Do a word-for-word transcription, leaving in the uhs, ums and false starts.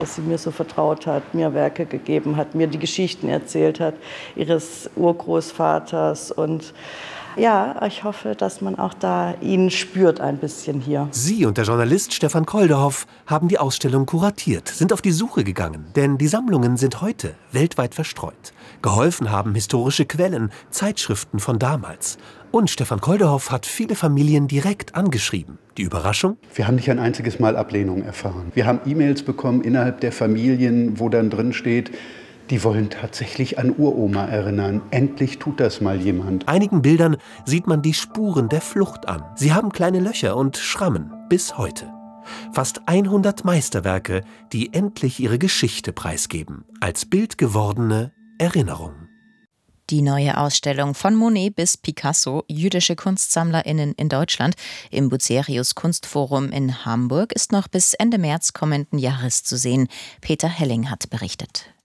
dass sie mir so vertraut hat, mir Werke gegeben hat, mir die Geschichten erzählt hat, ihres Urgroßvaters. Und ja, ich hoffe, dass man auch da ihn spürt ein bisschen hier. Sie und der Journalist Stefan Koldehoff haben die Ausstellung kuratiert, sind auf die Suche gegangen, denn die Sammlungen sind heute weltweit verstreut. Geholfen haben historische Quellen, Zeitschriften von damals. Und Stefan Koldehoff hat viele Familien direkt angeschrieben. Die Überraschung? Wir haben nicht ein einziges Mal Ablehnung erfahren. Wir haben E-Mails bekommen innerhalb der Familien, wo dann drin steht, die wollen tatsächlich an Uroma erinnern. Endlich tut das mal jemand. Einigen Bildern sieht man die Spuren der Flucht an. Sie haben kleine Löcher und Schrammen bis heute. Fast hundert Meisterwerke, die endlich ihre Geschichte preisgeben, als bildgewordene Erinnerung. Die neue Ausstellung von Monet bis Picasso, jüdische KunstsammlerInnen in Deutschland, im Bucerius Kunstforum in Hamburg ist noch bis Ende März kommenden Jahres zu sehen. Peter Helling hat berichtet.